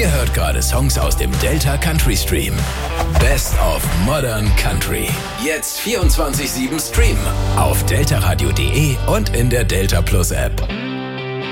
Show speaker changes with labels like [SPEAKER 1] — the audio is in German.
[SPEAKER 1] Ihr hört gerade Songs aus dem Delta Country Stream. Best of Modern Country. Jetzt 24/7 streamen auf deltaradio.de und in der Delta Plus App.